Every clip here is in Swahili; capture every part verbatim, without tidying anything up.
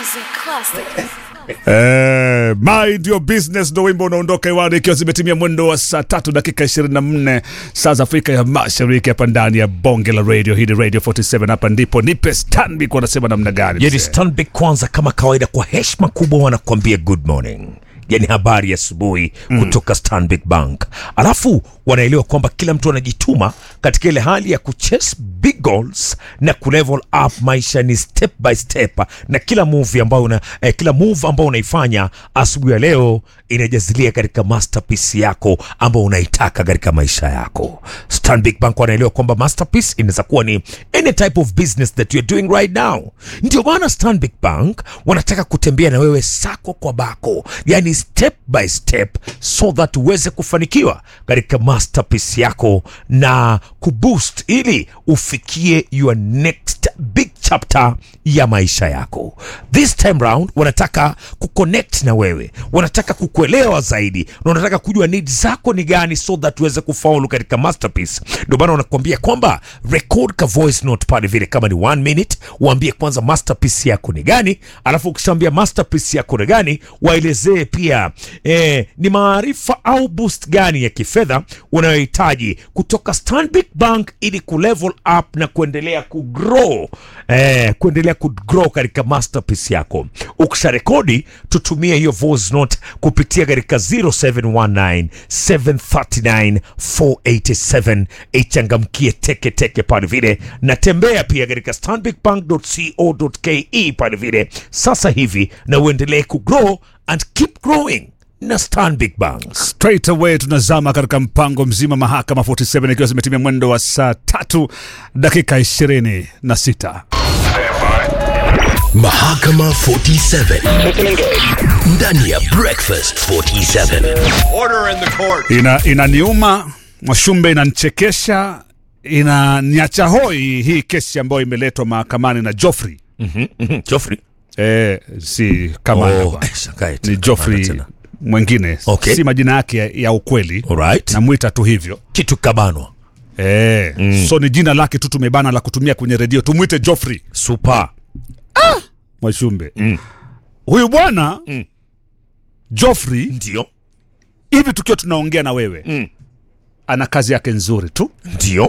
music classic. Eh, mind your business ndo wimbo unaondoka hewani ikiwa zimetimia mwendo wa saa tatu dakika ishirini na nne saa za Afrika ya Mashariki hapa ndani ya Bonge la Radio. Hii ni Radio arobaini hapa ndipo nipe Stanbic wanasema namna gani? Yeni Stanbic kwanza kama kawaida kwa heshima kubwa wanakuambia good morning. Yani habari ya asubuhi mm. kutoka Stanbic Bank. Alafu wanaelewa kwamba kila mtu anajituma katika ile hali ya kuchase big goals na kulevel up maisha ni step by step, na kila move ambayo una eh, kila move ambayo unaifanya asubuhi ya leo inajazilia katika masterpiece yako ambayo unaitaka katika maisha yako. Stanbic Bank wanaelewa kwamba masterpiece inaweza kuwa ni any type of business that you're doing right now. Ndio maana Stanbic Bank wanataka kutembea na wewe sako kwa bako, yani step by step, so that uweze kufanikiwa katika masterpiece yako na kuboost ili ufikie your next big chapter ya maisha yako. This time round wanataka kuconnect na wewe, wanataka kukuelewa zaidi, na wanataka kujua needs zako ni gani, so that uweze kufaulu katika masterpiece. Ndio maana wanakuambia kwamba record ka voice note pale vile kama ni one minute, uambie kwanza masterpiece yako ni gani, alafu ukishaambia masterpiece yako ni gani, waelezee pia eh, ni maarifa au boost gani ya kifedha unayohitaji kutoka Stanbic Bank ili kulevel up na kuendelea kugrow eh, kuendelea kugrow katika masterpiece yako. Ukisharekodi tutumie hiyo voice note kupitia katika zero seven one nine seven three nine four eight seven. Ichangamkie teke teke pale vile, na tembea pia katika stanbic bank dot co dot ke pale vile sasa hivi, na uendelee kugrow and keep growing na Stanbic Bank. Straight away tunazama katika mpango mzima mahakama arobaini na saba ikiwa zimetimia mwendo wa saa tatu dakika ishirini na sita. Mahakama arobaini na saba ndani ya Breakfast arobaini na saba. Order in the court. Ina inaniuma, Mwashumbe inanichekesha, inaniacha hoi hii kesi ambayo imeletwa mahakamani na Geoffrey. Mhm. Mm Geoffrey. Eh, si kama Oh, ni Geoffrey mwingine. Okay. Si majina yake ya, ya ukweli. Alright. Namuita tu hivyo. Kitu kabanwa. Eh, mm. So ni jina lake tu tumebana la kutumia kwenye redio. Tumuite Geoffrey. Super. Ah! Mwashumbe. Mm. Huyu bwana mm. Geoffrey ndio hivi tukiwa tunaongea na wewe mm. ana kazi yake nzuri tu. Ndio.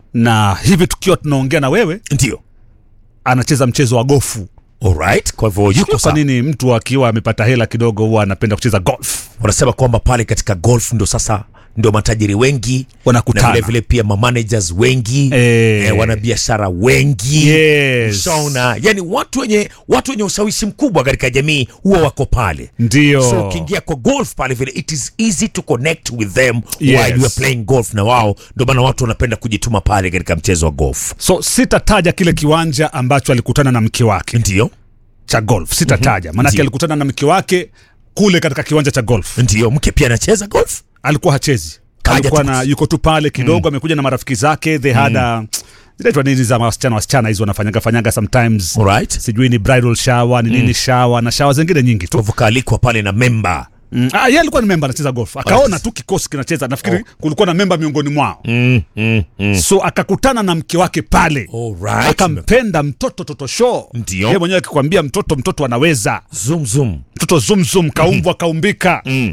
Na hivi tukiwa tunaongea na wewe ndio anacheza mchezo wa gofu. Alright, kwa hivyo yuko kwa nini mtu akiwa amepata hela kidogo huwa anapenda kucheza golf? Wanasema kwamba pale katika golf ndo sasa ndio matajiri wengi wanakutana, na vile vile pia ma managers wengi eh, eh, wanabiashara wengi. Yes. Ushaona, yani watu wenye watu wenye ushawishi mkubwa katika jamii huwa wako pale. Ndio. So ukiingia kwa golf pale vile it is easy to connect with them. Yes. While you are playing golf na wao, ndio maana watu wanapenda kujituma pale katika mchezo wa golf. So sitataja kile kiwanja ambacho alikutana na mke wake. Ndio. Cha golf sitataja. Maana mm-hmm. alikutana na mke wake kule katika kiwanja cha golf. Ndio, mke pia anacheza golf? Alikuwa hachezi. Alikuwa na yuko tu pale kidogo, amekuja mm. na marafiki zake. They had a zinaitwa nini za wasichana wasichana hizo wanafanyanga fanyanga sometimes. Alright. Sijui ni bridal shower ni nini mm. shower na shower zingine nyingi tu. Kuvukalikwa pale na member. Mm. Ah, yeye alikuwa ni member anacheza golf. Akaona oh. tu kikosi kinacheza. Nafikiri oh. kulikuwa na member miongoni mwao. Mm, mm, mm. So akakutana na mke wake pale. Alright. Akampenda mtoto toto show. Ndio. Yeye mwenyewe akikwambia mtoto mtoto anaweza. Zoom zoom. Mtoto zoom zoom kaumbwa kaumbika. Mm.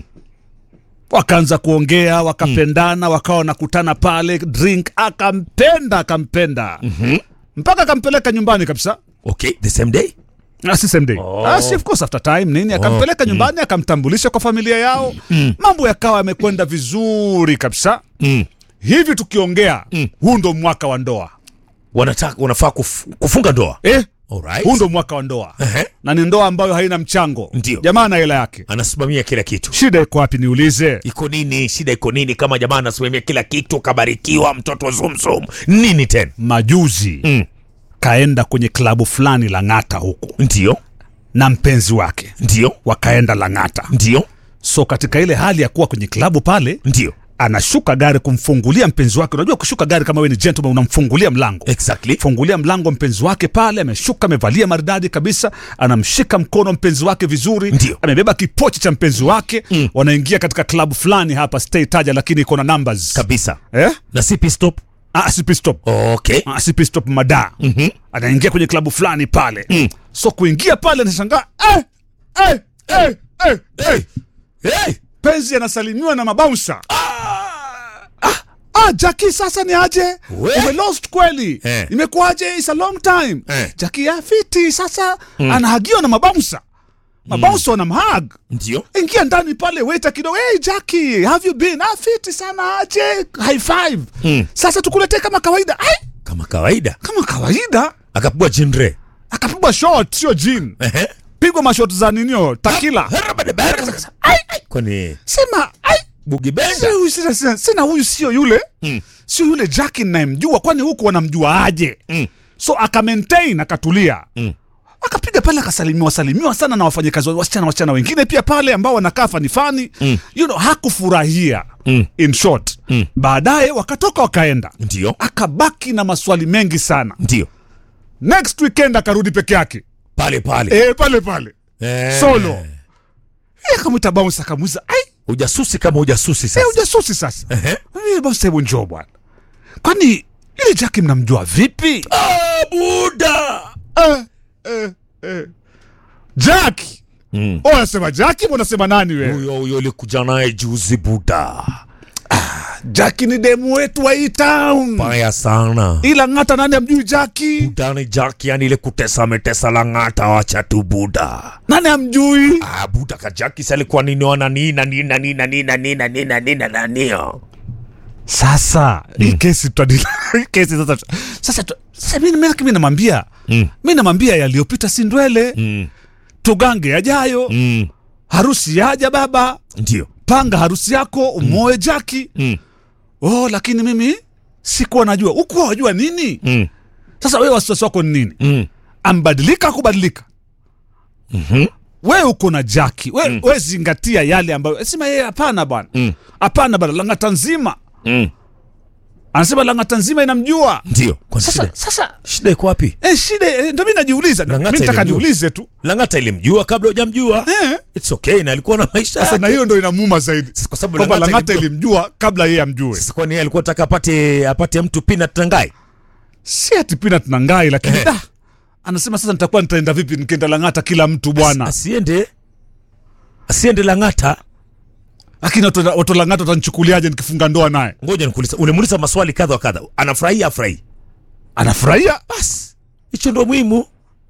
Wakaanza kuongea, wakapendana, mm. wakawa nakutana pale, drink, akampenda, akampenda. Mhm. Mpaka akampeleka nyumbani kabisa. Okay, the same day? Ah, si same day. Oh. Ah, si of course after time nini, akampeleka oh. nyumbani, akamtambulisha kwa familia yao. Mm. Mambo yakawa yamekwenda vizuri kabisa. Mm. Hivi tukiongea, mm. huu ndo mwaka wa ndoa. Wanataka wanafaa kuf, kufunga ndoa. Eh? Alright. Huu ndo mwaka wa ndoa. Uh-huh. Na ni ndoa ambayo haina mchango. Ndio. Jamaa na hela yake. Anasimamia kila kitu. Shida iko wapi niulize? Iko nini? Shida iko nini kama jamaa anasimamia kila kitu, kabarikiwa mtoto zoom zoom? Nini tena? Majuzi. Mm. Kaenda kwenye klabu fulani Lang'ata huko. Ndio. Na mpenzi wake. Ndio. Wakaenda Lang'ata. Ndio. So katika ile hali ya kuwa kwenye klabu pale, ndio anashuka gari kumfungulia mpenzi wake. Unajua kushuka gari kama wewe ni gentleman unamfungulia mlango. Exactly. Fungulia mlango mpenzi wake pale, ameshuka amevalia maridadi kabisa, anamshika mkono mpenzi wake vizuri. Ndio. Amebeba kipochi cha mpenzi wake. Mm. Wanaingia katika klabu fulani hapa stay taja lakini iko na numbers. Kabisa. Eh? Na si pit stop. Ah, si pit stop. Okay. Ah, si pit stop mada. Mhm. Anaingia kwenye klabu fulani pale. Mm. So kuingia pale anashangaa, eh eh eh eh eh. Hey. Penzi anasalimiwa na mabouncer. Ah. Ah. Ah, Jackie sasa ni aje? We. Ume lost kweli? Eh. Imekuaje? It's a long time. Eh. Jackie ya fiti sasa mm. anahagiwa na mabouncer. Mabouncer wanamhag. Ndio. Ingia ndani pale waiter kidogo. Hey Jackie, have you been? Ah, fiti sana aje? High five. Mm. Sasa tukuletee kama kawaida. Ai, Kama kawaida. kama kawaida. Akapigwa jinre. Akapigwa shot, sio gin. Ehe. Pigwa mashot za ninio, takila. Ai, ai. Kwani Sema, ai. Bugi Benda? Sina huyu, sina, sina, sina huyu sio yule. Mm. Sio yule Jackie ninayemjua, kwani huku wanamjua aje? Mm. So aka maintain, akatulia. Mm. Akapiga pale akasalimiwa salimiwa sana na wafanyakazi wasichana wasichana wengine pia pale ambao wanakaa fani fani. Mm. You know, hakufurahia. Mm. In short. Mm. Baadaye wakatoka wakaenda. Ndio. Akabaki na maswali mengi sana. Ndio. Next weekend akarudi peke yake. Pale pale. Eh, pale pale. Eh. Solo. Eh, akamwita bouncer akamuuliza, "Ai, Ujasusi kama ujasusi sasa. eh ujasusi sasa." Ehe. Eh, bouncer hebu njoo bwana. Kwani ile Jackie mnamjua vipi? Ah, buda. Eh, eh, eh. Jackie. Mm. Oh, unasema Jackie, unasema nani wewe? Huyo huyo ulikuja naye juzi buda. Jackie ni demu wetu wa hii town. Baya sana. Ila ngata nani amjui Jackie? Buda ni Jackie, yani ile kutesa ametesa la ngata, wacha tu buda. Nani amjui? Ah, buda ka Jackie sasa alikuwa nini wana nini na nini na nini na nini na nini na nini na nini na nini. Sasa hii kesi tutadili. Hii kesi sasa. Sasa tu- sasa mimi mimi mimi namwambia. Mm. Mimi namwambia yaliyopita si ndwele. Mm. Tugange yajayo. Mm. Harusi yaja baba. Ndio. Panga harusi yako umoe Jackie. Mm. Oh, lakini mimi sikuwa najua. Uko wajua nini? Mm. Sasa wewe wasiwasi wako ni nini? Mm. Ambadilika kubadilika. Mhm. Wewe uko na Jackie. Wewe mm. we zingatia yale ambayo sema yeye hapana bwana. Mm. Hapana bwana, Langata nzima. Mm. Anasema Langata nzima inamjua. Ndio. Kwa Sasa shida. sasa Shida iko wapi? eh shida eh, ndio mimi najiuliza. Langata Mimi nataka ilimjua. niulize tu. Langata ilimjua kabla hujamjua. Eh. It's okay, na alikuwa na maisha. Sasa na hiyo ndio inamuma zaidi. Kwa sababu Kwamba Langata Langata ilimjua. ilimjua kabla yeye amjue. Sasa kwani yeye alikuwa anataka apate apate mtu Peanut Tangai? Si ati Peanut na ngai lakini Eh. da. Anasema sasa nitakuwa nitaenda vipi nikienda Langata kila mtu bwana. Asiende. Asiende Langata. Lakini watu watu Langata watanichukuliaje nikifunga ndoa naye? Ngoja nikuulize. Ulimuuliza maswali kadha wa kadha. Anafurahia afurahi? Anafurahia? Bas. Hicho ndio muhimu.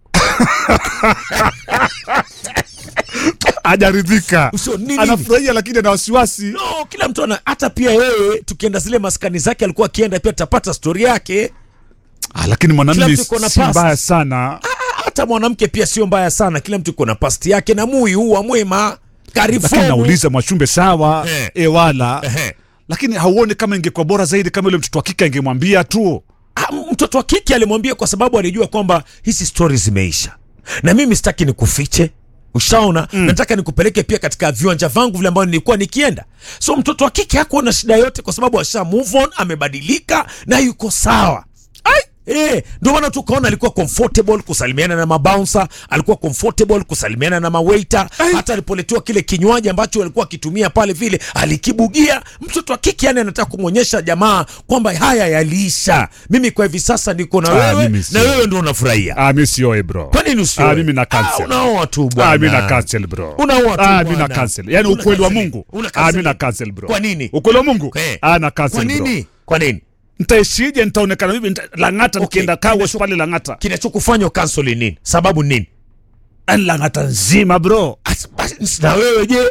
Hajaridhika. Usio nini? Anafurahia lakini ana wasiwasi. No, kila mtu ana, hata pia yeye tukienda zile maskani zake alikuwa akienda pia tutapata story yake. Ah, lakini mwanamume Kila mtu yuko na si past. mbaya sana. Ah, hata mwanamke pia sio mbaya sana. Kila mtu yuko na past yake na mui huwa mwema. Karifu. Lakini nauliza Mwashumbe sawa, Eh. e wala. Ehe. Lakini hauoni kama ingekuwa bora zaidi kama yule mtoto wa kike angemwambia tu? Ah, mtoto wa kike alimwambia kwa sababu alijua kwamba hizi stories zimeisha. Na mimi sitaki nikufiche. Ushaona? Mm. Nataka nikupeleke pia katika viwanja vangu vile ambavyo nilikuwa nikienda. So mtoto wa kike hakuwa na shida yote kwa sababu asha move on, amebadilika na yuko sawa. Ai, eh, ndio maana tukaona alikuwa comfortable kusalimiana na mabouncer, alikuwa comfortable kusalimiana na mawaiter, hata alipoletewa kile kinywaji ambacho alikuwa akitumia pale vile alikibugia. Mtoto wa kike yani anataka kumuonyesha jamaa kwamba haya yaliisha. Mimi kwa hivi sasa niko na Ah, wewe mimi na sio. wewe ndio unafurahia. Ah, mimi sioe bro. Kwa nini usioe? Ah, mimi na cancel. Ah, unaoa tu bwana. Ah, mimi na cancel bro. Unaoa tu Ah, mimi na bwana. cancel. Yaani Una ukweli wa cancel. Mungu. Una Ah, cancel. mimi na cancel bro. Kwa nini? Ukweli wa Mungu? Okay. Ah, na cancel Kwa bro. nini? Kwa nini? Nitaishije, nitaonekana vipi? Nita- Langata Okay. nikienda kawash Kinacho- pale Langata. Kinachokufanya cancel ni nini? Sababu ni nini? Yaani Langata nzima bro. As- basi na wewe je?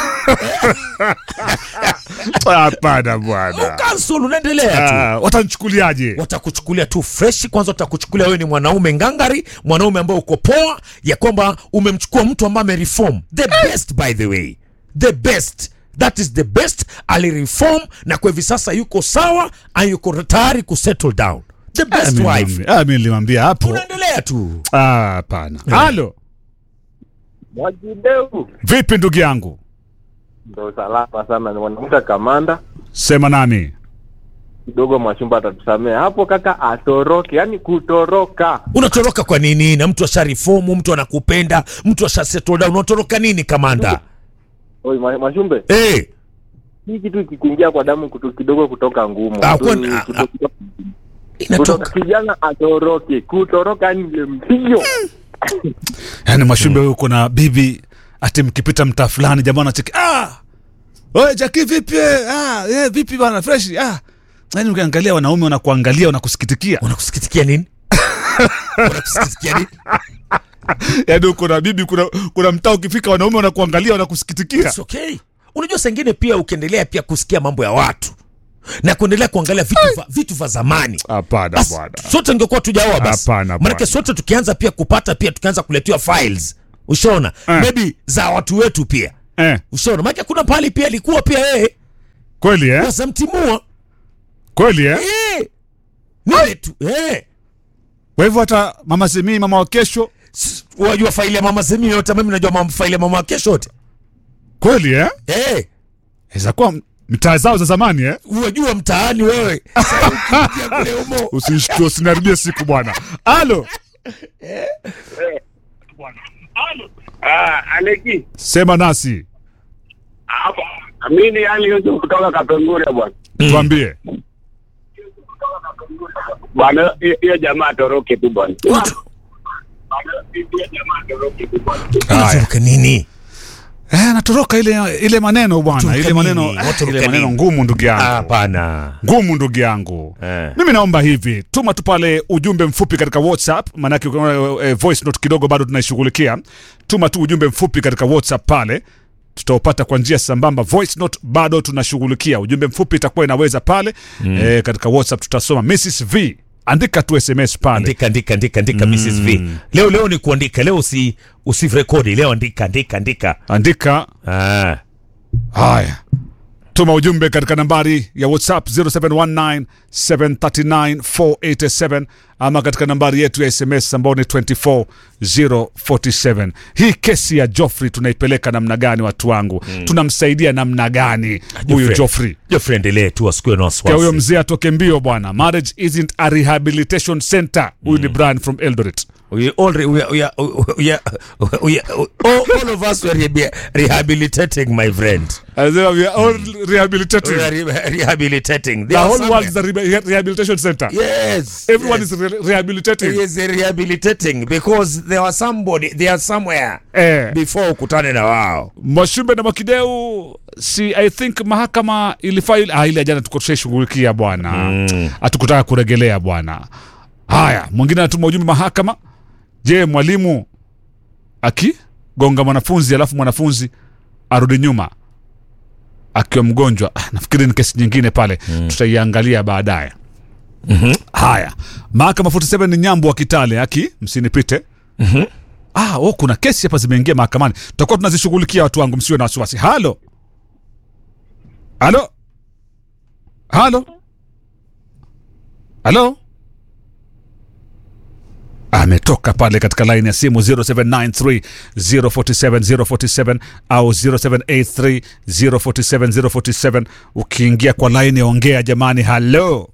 Hapana bwana. Cancel unaendelea tu. Ah, watanichukuliaje? Watakuchukulia tu fresh. Kwanza watakuchukulia wewe ni mwanaume ngangari, mwanaume ambaye uko poa, ya kwamba umemchukua mtu ambaye amereform. The best by the way. The best. That is the best. Alireform na kwa hivi sasa yuko sawa, na yuko tayari kusettle down. The Ah, best mimi wife. nilimwambia- Ah, mimi nilimwambia hapo. Unaendelea tu. Ah, hapana. Halo. Mwajideu Vipi ndugu yangu? ndo salama sana, ni wanamuta kamanda Sema nami. kidogo. Mwashumba atatusamea hapo kaka, atoroke, yani kutoroka. Unatoroka kwa nini? Na mtu asharifomu, mtu anakupenda, mtu ashasettle down, unatoroka nini kamanda? Oi Mwa- Mwashumbe, Eh, hii kitu kikiingia kwa damu kutu, kidogo kutoka ngumu. Ah, Tu- kwa- kuto- ah, kuto- kutoka Inatoka. kijana atoroke, kutoroka ni ile mpio. Yaani Mwashumbe huko na bibi ati mkipita mtaa fulani jamaa anacheki. Ah! Oe Jackie vipi? Ah, eh vipi bwana fresh? Ah. Yaani ukiangalia wanaume wanakuangalia wanakusikitikia. Unakusikitikia nini? Unakusikitikia nini? Yaani uko na bibi kuna kuna mtaa ukifika wanaume wanakuangalia wanakusikitikia. It's okay. Unajua sengine pia ukiendelea pia kusikia mambo ya watu na kuendelea kuangalia vitu va, vitu vya zamani. Hapana Basi, bwana. sote ingekuwa tujaoa basi. Hapana, Maana bwana. sote tukianza pia kupata pia tukianza kuletewa files. Ushaona? Eh. Maybe za watu wetu pia. Eh, Ushaona? Maana kuna pale pia alikuwa pia yeye kweli eh? wasamtimua. Kweli eh? Eh. Nile tu. Eh. Kwa hivyo hata mama Semii mama wa kesho S- Wajua faili ya mama Semio yote, mimi najua mama faili ya mama kesho yote. kweli eh? Eh. Inaweza kuwa mtaa zao za zamani eh? Unajua mtaani wewe. Sasa ukiingia kule humo. Usishtuo usiniharibie siku bwana. Halo, Ah, Aleki. sema nasi. Hapa. Mimi yani yote kutoka Kapenguria bwana. Tuambie. Bwana hiyo jamaa atoroke tu bwana. Watu. Hiyo jamaa atoroke tu bwana. Haya. Unatoroka nini? Eh, natoroka ile ile maneno bwana, Toroka ile maneno nini? eh, Watoroka ile maneno nini? ngumu ndugu yangu. Hapana. Ngumu ndugu yangu. Eh. Mimi naomba hivi, tuma tu pale ujumbe mfupi katika WhatsApp, maana yake eh, voice note kidogo bado tunaishughulikia. Tuma tu ujumbe mfupi katika WhatsApp pale. Tutaupata kwa njia sambamba. Voice note bado tunashughulikia. Ujumbe mfupi itakuwa inaweza pale mm. eh, katika WhatsApp tutasoma. Missus V, andika tu S M S pale. Andika andika andika andika mm. Missus V. Leo leo ni kuandika. Leo usi usirekodi. Leo andika andika andika. Andika. Ah. Haya, tuma ujumbe katika nambari ya WhatsApp zero seven one nine seven three nine four eight seven ama katika nambari yetu ya S M S ambayo ni two four zero four seven. Hii kesi ya Joffrey tunaipeleka namna gani watu wangu? Mm. Tunamsaidia namna gani huyu Joffrey? Joffrey endelee tu asikuwe na Kwa huyo wasiwasi. mzee atoke mbio bwana. Marriage isn't a rehabilitation center. Huyu ni Brian from Eldoret. We all re, we, we, are, we, are, we are, all, all of us were rehabi- rehabilitating, my friend. As in, we are all rehabilitating. We are re- rehabilitating. The There are whole some- world is a reha- rehabilitation center. Yes. Everyone yes. is re- rehabilitating. Yes, rehabilitating because there was somebody, they are somewhere Eh. before ukutane na wao. Mwashumbe na Mwakideu, si I think mahakama ilifaa ile ah, ile jana tuko tushashughulikia bwana. Hatukutaka kuregelea bwana. Haya, mwingine anatuma ujumbe mahakama. Je, mwalimu akigonga mwanafunzi alafu mwanafunzi arudi nyuma akiwa mgonjwa? Ah, nafikiri ni kesi nyingine pale. Mm. Tutaiangalia baadaye. Mhm. Haya, mahakama arobaini na saba ni Nyambo wa Kitale aki msinipite. Mhm. Ah, oh, kuna kesi hapa zimeingia mahakamani. Tutakuwa tunazishughulikia watu wangu, msiwe na wasiwasi. Halo. Halo. Halo. Halo. Ametoka pale katika line ya simu zero seven nine three zero four seven zero four seven au zero seven eight three zero four seven zero four seven. Ukiingia kwa line ya ongea jamani. Halo.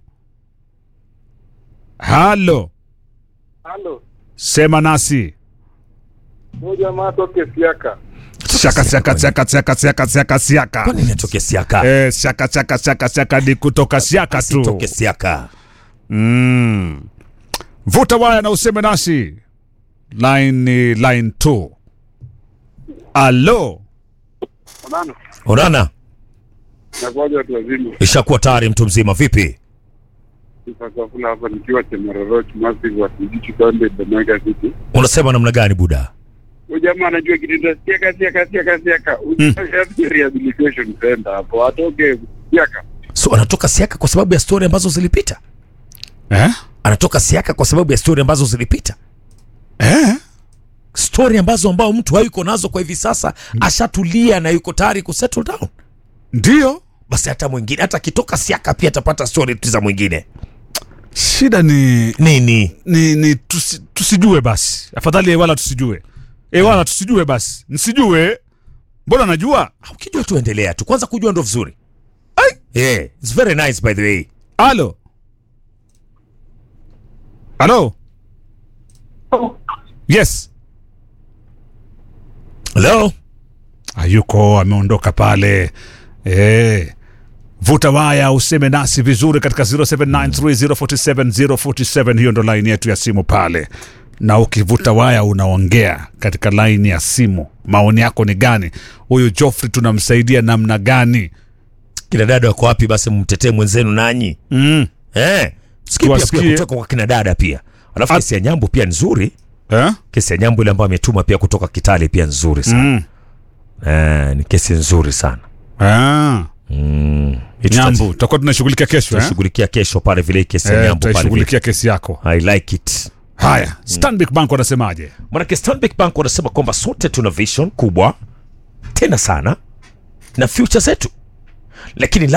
Halo. Halo. Sema nasi. Moja mato kesiaka. Shaka shaka shaka shaka shaka shaka shaka. Kwani inatoke siaka? Eh, shaka shaka shaka shaka ni kutoka shaka tu. Sitoke siaka. Mm. Vuta waya na useme nasi. Line ni line two. Alo. Bana. Onana, Nakuaje watu wazima? ishakuwa tayari mtu mzima vipi? Sasa kuna hapa nikiwa Chemaroroch Massive wa Kijichi Konde Benega City. Unasema namna gani buda? Huyu jamaa anajua kitu siaka siaka siaka siaka. Usiache rehabilitation center hapo. Atoke siaka. So anatoka siaka kwa sababu ya story ambazo zilipita? Eh? Anatoka siaka kwa sababu ya story ambazo zilipita? Eh? Story ambazo ambao mtu hayuko nazo kwa hivi sasa, ashatulia na yuko tayari ku settle down. Ndio. Basi hata mwingine hata kitoka siaka pia atapata story za mwingine. Shida ni Nini? ni, ni tusi, tusijue basi. Afadhali e wala tusijue. E wala tusijue basi. Nisijue. Mbona najua? Ukijua tu endelea tu. Kwanza kujua ndo vizuri. Ai, yeah, it's very nice by the way. Alo. Alo. Yes. Hello. Ayuko ameondoka pale. Eh. vuta waya useme nasi vizuri katika zero seven nine three zero four seven zero four seven. Hiyo ndo line yetu ya simu pale, na ukivuta waya unaongea katika line ya simu. Maoni yako ni gani? Huyu Geoffrey tunamsaidia namna gani? Kina dada wako wapi? Basi mtetee mwenzenu nanyi. Mm. Eh, sikia pia kutoka kwa kina dada pia. Alafu kesi ya Nyambu pia nzuri. Eh? Kesi ya Nyambu ile ambayo ametuma pia kutoka Kitale pia nzuri sana. Mm. Eh, ni kesi nzuri sana. Ah. Mm. Nyambu tutakuwa tunashughulikia kesho eh? Tunashughulikia kesho pale vile kesi ya eh, Nyambu pale. Tunashughulikia kesi yako. I like it. Haya, Stanbic Bank wanasemaje? Maana Stanbic Bank wanasema kwamba sote tuna vision kubwa tena sana na future zetu. Lakini